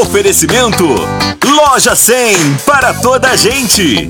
Oferecimento Loja 100 para toda a gente.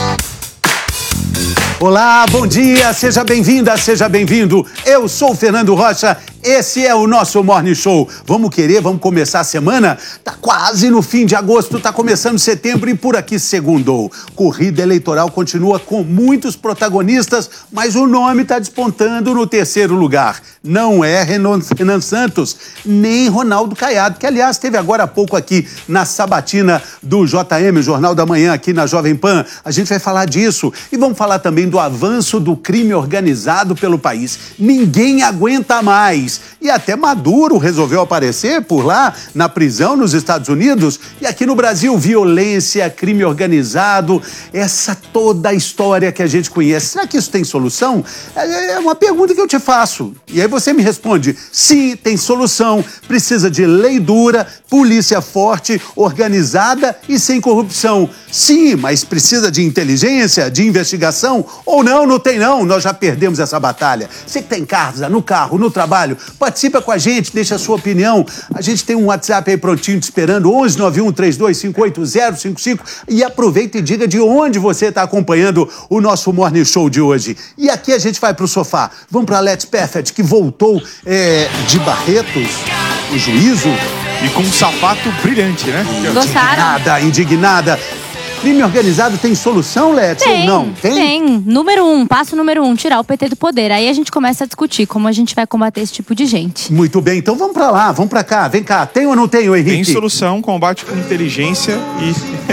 Olá, bom dia, seja bem-vinda, seja bem-vindo. Eu sou o Fernando Rocha, esse é o nosso Morning Show. Vamos começar a semana? Tá quase no fim de agosto, tá começando setembro e por aqui segundou. Corrida eleitoral continua com muitos protagonistas, mas o nome tá despontando no terceiro lugar. Não é Renan Santos, nem Ronaldo Caiado, que aliás esteve agora há pouco aqui na sabatina do JM, o Jornal da Manhã, aqui na Jovem Pan. A gente vai falar disso e vamos falar também do avanço do crime organizado pelo país. Ninguém aguenta mais. E até Maduro resolveu aparecer por lá, na prisão nos Estados Unidos. E aqui no Brasil, violência, crime organizado, essa toda a história que a gente conhece. Será que isso tem solução? É uma pergunta que eu te faço. E aí você me responde, sim, tem solução. Precisa de lei dura, polícia forte, organizada e sem corrupção. Sim, mas precisa de inteligência, de investigação? Ou não tem não. Nós já perdemos essa batalha. Você que está em casa, no carro, no trabalho, participa com a gente, deixa a sua opinião. A gente tem um WhatsApp aí prontinho te esperando, 119132580055, e aproveita e diga de onde você está acompanhando o nosso Morning Show de hoje. E aqui a gente vai pro sofá. Vamos para Let's Perfect, que voltou de Barretos, o juízo. E com um sapato brilhante, né? Gostaram? Indignada. Crime organizado tem solução, Let's? Ou não? Tem. Passo número 1, tirar o PT do poder. Aí a gente começa a discutir como a gente vai combater esse tipo de gente. Muito bem, então vamos pra lá, vamos pra cá. Vem cá, tem ou não tem, Henrique? Tem solução, combate com inteligência e...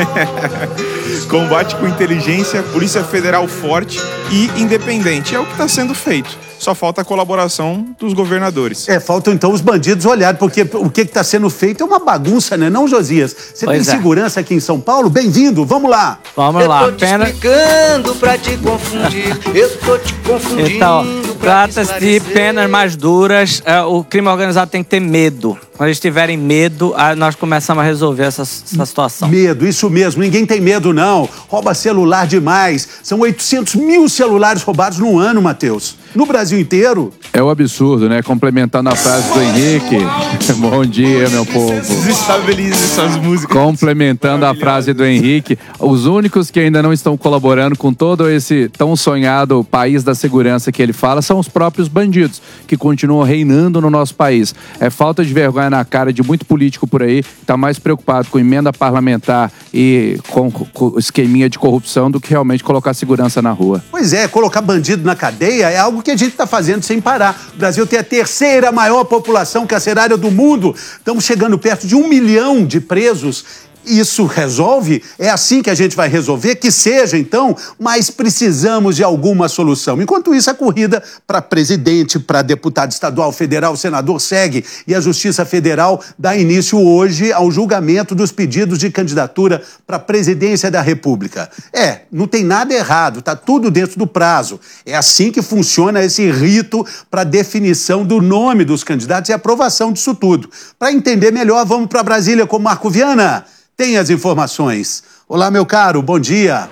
combate com inteligência, Polícia Federal forte e independente. É o que está sendo feito. Só falta a colaboração dos governadores. Faltam então os bandidos olharem, porque o que está sendo feito é uma bagunça, né? Não, Josias? Você tem segurança aqui em São Paulo? Bem-vindo, vamos lá. Vamos lá. Eu tô te explicando pra te confundir, eu tô te confundindo. Então, trata-se de penas mais duras. O crime organizado tem que ter medo. Quando eles tiverem medo, nós começamos a resolver essa situação. Medo, isso mesmo. Ninguém tem medo, não. Rouba celular demais. São 800 mil celulares roubados no ano, Matheus. No Brasil inteiro. É um absurdo, né? Complementando a frase do Henrique. Bom dia, meu povo. Desestabiliza essas músicas. Complementando a frase do Henrique, os únicos que ainda não estão colaborando com todo esse tão sonhado país da segurança que ele fala são os próprios bandidos, que continuam reinando no nosso país. É falta de vergonha na cara de muito político por aí, que está mais preocupado com emenda parlamentar e com esqueminha de corrupção do que realmente colocar segurança na rua. Pois é, colocar bandido na cadeia é algo que a gente está fazendo sem parar. O Brasil tem a terceira maior população carcerária do mundo. Estamos chegando perto de 1 milhão de presos. Isso resolve? É assim que a gente vai resolver? Que seja, então, mas precisamos de alguma solução. Enquanto isso, a corrida para presidente, para deputado estadual, federal, senador segue. E a Justiça Federal dá início hoje ao julgamento dos pedidos de candidatura para a presidência da República. Não tem nada errado, tá tudo dentro do prazo. É assim que funciona esse rito para definição do nome dos candidatos e aprovação disso tudo. Para entender melhor, vamos para Brasília com Marco Viana. Tem as informações. Olá, meu caro, bom dia.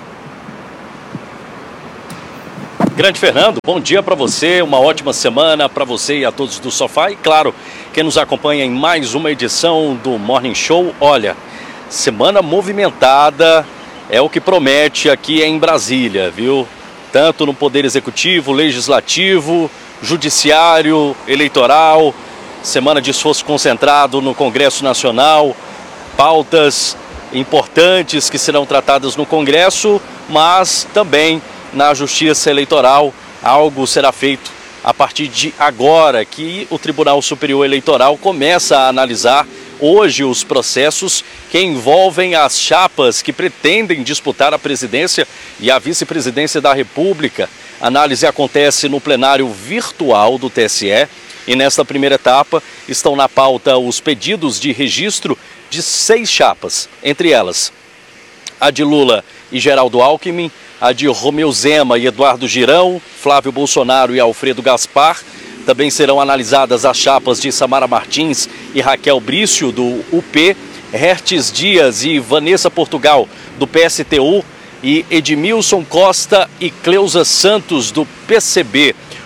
Grande Fernando, bom dia para você, uma ótima semana para você e a todos do Sofá. E claro, quem nos acompanha em mais uma edição do Morning Show. Olha, semana movimentada é o que promete aqui em Brasília, viu? Tanto no Poder Executivo, Legislativo, Judiciário, Eleitoral, semana de esforço concentrado no Congresso Nacional, pautas importantes que serão tratadas no Congresso, mas também na Justiça Eleitoral. Algo será feito a partir de agora, que o Tribunal Superior Eleitoral começa a analisar hoje os processos que envolvem as chapas que pretendem disputar a presidência e a vice-presidência da República. A análise acontece no plenário virtual do TSE e nesta primeira etapa estão na pauta os pedidos de registro de 6 chapas, entre elas a de Lula e Geraldo Alckmin, a de Romeu Zema e Eduardo Girão, Flávio Bolsonaro e Alfredo Gaspar. Também serão analisadas as chapas de Samara Martins e Raquel Brício, do UP, Hertes Dias e Vanessa Portugal, do PSTU, e Edmilson Costa e Cleusa Santos, do PCB.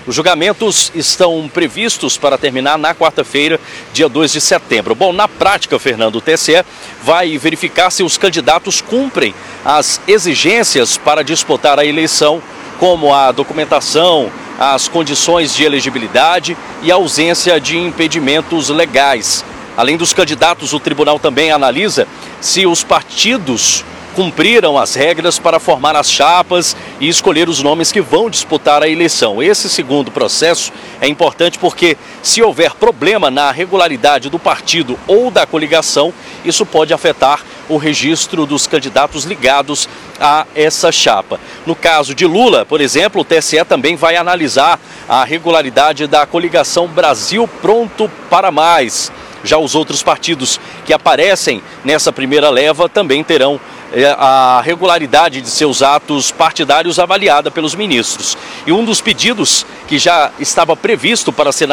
Os julgamentos estão previstos para terminar na quarta-feira, dia 2 de setembro. Bom, na prática, Fernando, o TSE vai verificar se os candidatos cumprem as exigências para disputar a eleição, como a documentação, as condições de elegibilidade e a ausência de impedimentos legais. Além dos candidatos, o tribunal também analisa se os partidos cumpriram as regras para formar as chapas e escolher os nomes que vão disputar a eleição. Esse segundo processo é importante porque, se houver problema na regularidade do partido ou da coligação, isso pode afetar o registro dos candidatos ligados a essa chapa. No caso de Lula, por exemplo, o TSE também vai analisar a regularidade da coligação Brasil Pronto para Mais. Já os outros partidos que aparecem nessa primeira leva também terão a regularidade de seus atos partidários avaliada pelos ministros. E um dos pedidos que já estava previsto para ser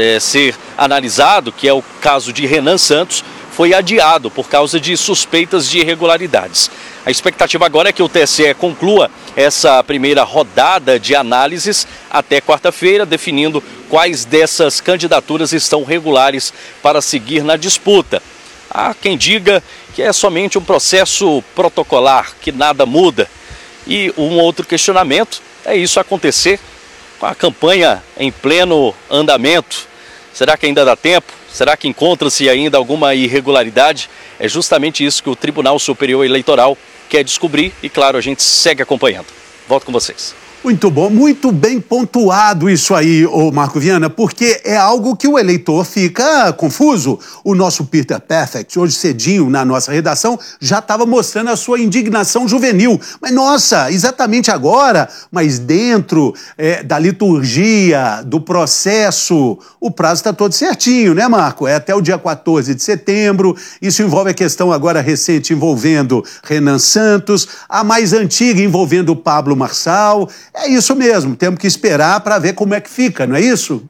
analisado, que é o caso de Renan Santos, foi adiado por causa de suspeitas de irregularidades. A expectativa agora é que o TSE conclua essa primeira rodada de análises até quarta-feira, definindo quais dessas candidaturas estão regulares para seguir na disputa. Há quem diga que é somente um processo protocolar, que nada muda. E um outro questionamento é isso acontecer com a campanha em pleno andamento. Será que ainda dá tempo? Será que encontra-se ainda alguma irregularidade? É justamente isso que o Tribunal Superior Eleitoral quer descobrir e, claro, a gente segue acompanhando. Volto com vocês. Muito bom, muito bem pontuado isso aí, ô Marco Viana, porque é algo que o eleitor fica confuso. O nosso Peter Perfect, hoje cedinho na nossa redação, já estava mostrando a sua indignação juvenil. Mas, nossa, exatamente agora, mas dentro da liturgia, do processo, o prazo está todo certinho, né, Marco? É até o dia 14 de setembro, isso envolve a questão agora recente envolvendo Renan Santos, a mais antiga envolvendo o Pablo Marçal. É isso mesmo, temos que esperar para ver como é que fica, não é isso?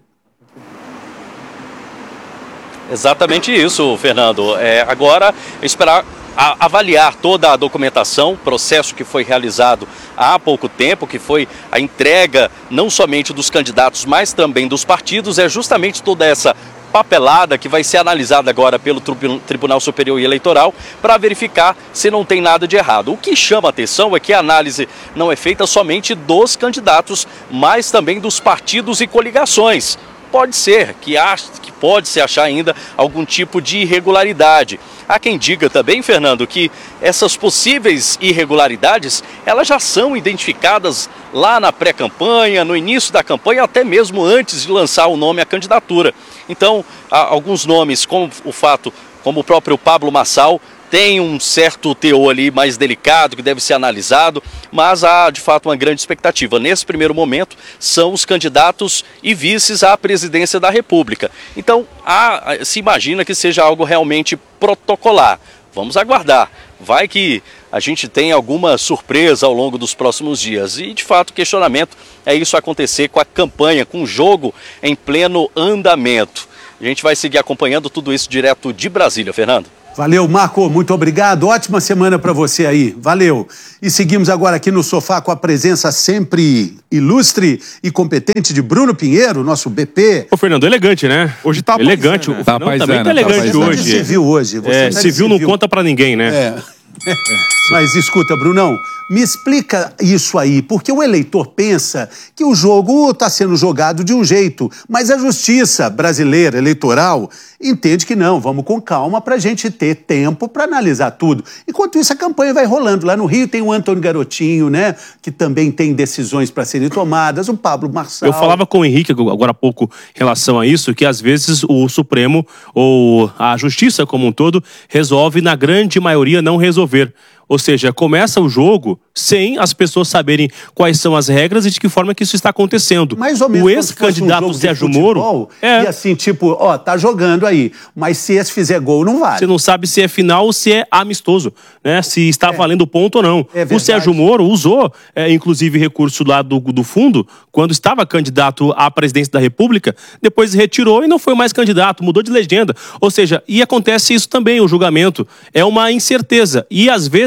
Exatamente isso, Fernando. Agora, esperar avaliar toda a documentação, processo que foi realizado há pouco tempo, que foi a entrega não somente dos candidatos, mas também dos partidos, é justamente toda essa papelada que vai ser analisada agora pelo Tribunal Superior Eleitoral para verificar se não tem nada de errado. O que chama a atenção é que a análise não é feita somente dos candidatos, mas também dos partidos e coligações. Pode ser que pode-se achar ainda algum tipo de irregularidade. Há quem diga também, Fernando, que essas possíveis irregularidades, elas já são identificadas lá na pré-campanha, no início da campanha, até mesmo antes de lançar o nome à candidatura. Então, alguns nomes, como o próprio Pablo Marçal, tem um certo teor ali mais delicado que deve ser analisado, mas há de fato uma grande expectativa. Nesse primeiro momento, são os candidatos e vices à presidência da República. Então, se imagina que seja algo realmente protocolar. Vamos aguardar. Vai que a gente tem alguma surpresa ao longo dos próximos dias. E, de fato, o questionamento é isso acontecer com a campanha, com o jogo em pleno andamento. A gente vai seguir acompanhando tudo isso direto de Brasília, Fernando. Valeu, Marco, muito obrigado. Ótima semana para você aí. Valeu. E seguimos agora aqui no sofá com a presença sempre ilustre e competente de Bruno Pinheiro, nosso BP. Ô, Fernando, elegante, né? Hoje tá elegante. Paisana, né? Tá paisana, também tá elegante hoje. Você viu hoje. Civil não conta pra ninguém, né? Mas escuta, Brunão, me explica isso aí, porque o eleitor pensa que o jogo está sendo jogado de um jeito, mas a justiça brasileira eleitoral entende que não, vamos com calma para a gente ter tempo para analisar tudo. Enquanto isso, a campanha vai rolando. Lá no Rio tem o Antônio Garotinho, né, que também tem decisões para serem tomadas, o Pablo Marçal. Eu falava com o Henrique agora há pouco em relação a isso, que às vezes o Supremo ou a Justiça como um todo resolve, na grande maioria, não resolver. Ou seja, começa o jogo sem as pessoas saberem quais são as regras e de que forma que isso está acontecendo. Mais ou menos o ex-candidato Sérgio Moro... E assim, tipo, ó, tá jogando aí, mas se esse fizer gol, não vale. Você não sabe se é final ou se é amistoso, né? Se está valendo ponto ou não. O Sérgio Moro usou, inclusive, recurso lá do fundo, quando estava candidato à presidência da República, depois retirou e não foi mais candidato, mudou de legenda. Ou seja, e acontece isso também, o julgamento. É uma incerteza. E, às vezes,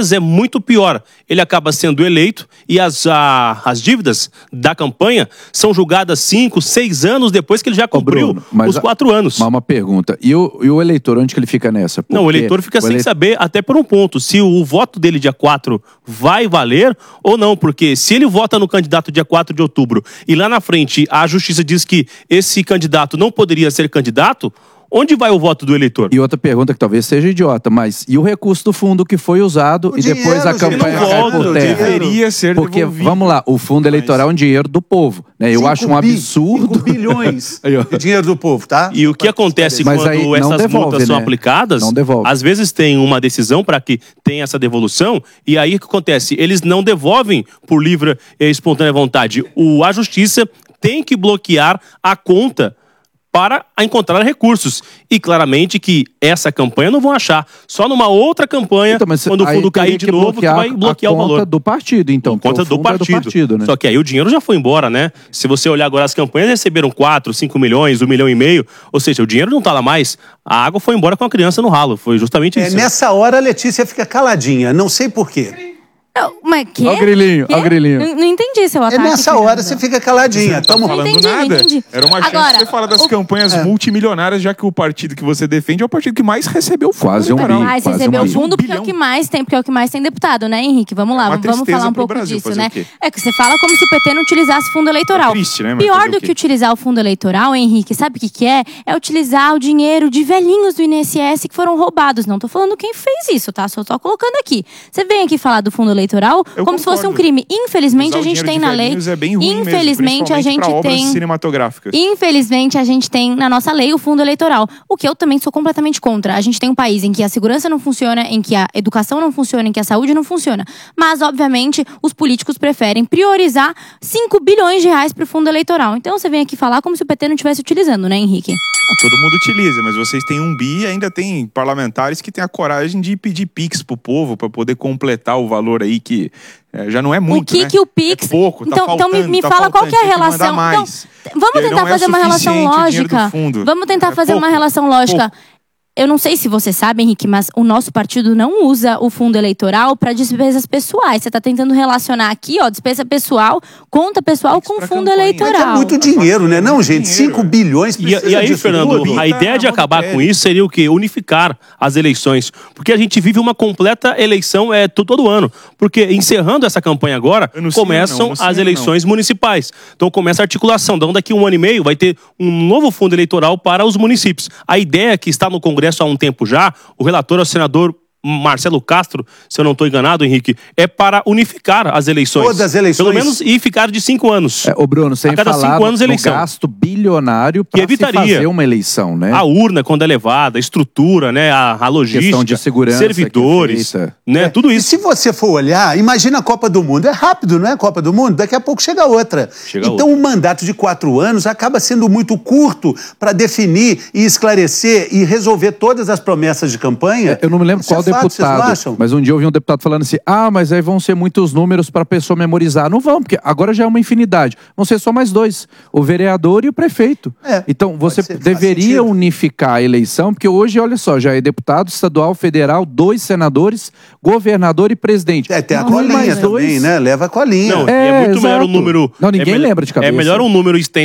vezes é muito pior. Ele acaba sendo eleito e as dívidas da campanha são julgadas 5, 6 anos depois que ele já cumpriu Bruno, os 4 anos. Mas uma pergunta, e o eleitor, onde que ele fica nessa? Porque não, o eleitor fica sem saber até por um ponto, se o voto dele dia 4 vai valer ou não, porque se ele vota no candidato dia 4 de outubro e lá na frente a justiça diz que esse candidato não poderia ser candidato, onde vai o voto do eleitor? E outra pergunta que talvez seja idiota, mas e o recurso do fundo que foi usado e depois a campanha cai por terra? Deveria ser porque, devolvido. vamos lá, o fundo eleitoral é um dinheiro do povo, né? Eu acho um absurdo. 5 bilhões de dinheiro do povo, tá? E o que acontece quando essas multas são aplicadas, às vezes tem uma decisão para que tenha essa devolução, e aí o que acontece? Eles não devolvem por livre e espontânea vontade. A justiça tem que bloquear a conta para encontrar recursos. E claramente que essa campanha não vão achar. Só numa outra campanha, então, quando o fundo cair de novo, que vai bloquear o valor. A conta do partido, então. Conta do partido. Né? Só que aí o dinheiro já foi embora, né? Se você olhar agora, as campanhas receberam 4, 5 milhões, 1,5 milhão. Ou seja, o dinheiro não tá lá mais. A água foi embora com a criança no ralo. Foi justamente isso. Nessa hora a Letícia fica caladinha. Não sei por quê. Mas quê? Olha o grilinho, olha o grilinho. Não entendi seu ataque. Nessa hora você fica caladinha. Você não tá falando nada. Era uma chance de você falar das campanhas multimilionárias, já que o partido que você defende é o partido que mais recebeu fundo. Quase um bi. Mais recebeu fundo porque é o que mais tem, porque é o que mais tem deputado, né, Henrique? Vamos lá, vamos falar um pouco disso, né? É que você fala como se o PT não utilizasse fundo eleitoral. Triste, né? Pior do que utilizar o fundo eleitoral, Henrique, sabe o que é? É utilizar o dinheiro de velhinhos do INSS que foram roubados. Não tô falando quem fez isso, tá? Só tô colocando aqui. Você vem aqui falar do fundo eleitoral como se fosse um crime. Infelizmente, a gente tem na lei. Infelizmente, a gente tem. Infelizmente, a gente tem na nossa lei o fundo eleitoral. O que eu também sou completamente contra. A gente tem um país em que a segurança não funciona, em que a educação não funciona, em que a saúde não funciona. Mas, obviamente, os políticos preferem priorizar 5 bilhões de reais para o fundo eleitoral. Então, você vem aqui falar como se o PT não estivesse utilizando, né, Henrique? Todo mundo utiliza, mas vocês têm 1 bi e ainda tem parlamentares que têm a coragem de pedir Pix pro povo para poder completar o valor aí que já não é muito, que o Pix... É pouco, então me fala qual que é a relação. Então, vamos tentar fazer uma relação lógica. Vamos tentar fazer uma relação lógica. Eu não sei se você sabe, Henrique, mas o nosso partido não usa o fundo eleitoral para despesas pessoais. Você está tentando relacionar aqui, ó, despesa pessoal, conta pessoal com fundo eleitoral. Mas é muito dinheiro, né? Não, gente, 5 bilhões precisa E aí, Fernando, a ideia de acabar com isso seria o quê? Unificar as eleições. Porque a gente vive uma completa eleição todo ano. Porque encerrando essa campanha agora, começam as eleições municipais. Então começa a articulação. Então daqui 1 ano e meio vai ter um novo fundo eleitoral para os municípios. A ideia que está no Congresso há um tempo já, o relator é o senador Marcelo Castro, se eu não estou enganado, Henrique, é para unificar as eleições. Todas as eleições. Pelo menos e ficar de 5 anos. Ô Bruno, sem cada falar 5 anos no eleição. gasto bilionário para se fazer uma eleição, né? A urna, quando é levada, a estrutura, né? A logística, questão de segurança, servidores, né? Tudo isso. E se você for olhar, imagina a Copa do Mundo. É rápido, não é a Copa do Mundo? Daqui a pouco chega outra. Então o mandato de 4 anos acaba sendo muito curto para definir e esclarecer e resolver todas as promessas de campanha. Eu não me lembro qual deputado. Mas um dia eu ouvi um deputado falando assim, mas aí vão ser muitos números para a pessoa memorizar. Não vão, porque agora já é uma infinidade. Vão ser só mais 2, o vereador e o prefeito. Então você deveria unificar a eleição, porque hoje, olha só, já é deputado estadual, federal, 2 senadores, governador e presidente. Tem a colinha também, né? Leva a colinha. Não, é muito melhor o número... Não, ninguém lembra de cabeça. É melhor um número extenso